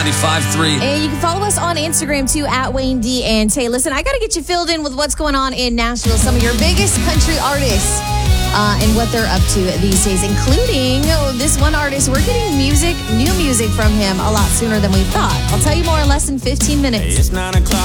95.3. And you can follow us on Instagram too at Wayne D and Tay. Listen, I got to get you filled in with what's going on in Nashville. Some of your biggest country artists and what they're up to these days, including this one artist. We're getting new music from him a lot sooner than we thought. I'll tell you more in less than 15 minutes. It's 9 o'clock.